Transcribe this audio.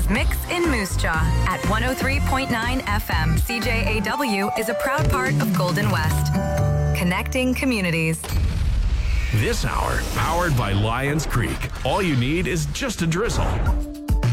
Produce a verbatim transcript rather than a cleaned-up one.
Mix in Moose Jaw at one oh three point nine F M. C J A W is a proud part of Golden West. Connecting communities. This hour, powered by Lions Creek. All you need is just a drizzle.